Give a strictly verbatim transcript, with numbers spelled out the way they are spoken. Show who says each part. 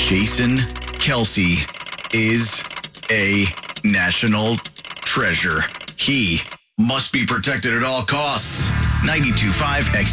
Speaker 1: Jason Kelce is a national treasure. He must be protected at all costs. ninety-two point five X